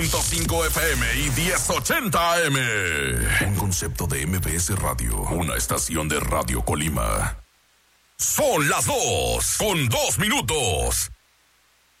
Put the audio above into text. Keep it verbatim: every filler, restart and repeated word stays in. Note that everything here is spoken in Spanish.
ciento cinco F M y diez ochenta A M. Un concepto de M B S Radio, una estación de Radio Colima. Son las dos, con dos minutos.